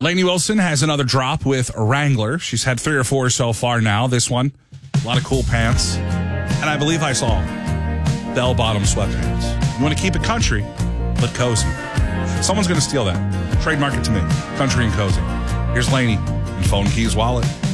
Lainey Wilson has another drop with Wrangler. She's had 3 or 4 so far now. This one, a lot of cool pants. And I believe I saw bell-bottom sweatpants. You want to keep it country, but cozy. Someone's going to steal that. Trademark it to me. Country and cozy. Here's Lainey and Phone Keys Wallet.